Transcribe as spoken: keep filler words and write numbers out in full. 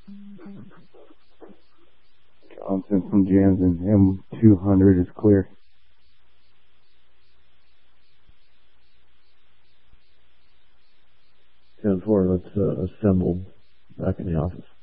Johnson from Jansen, M two hundred is clear. ten four, let's uh, assemble back in the office.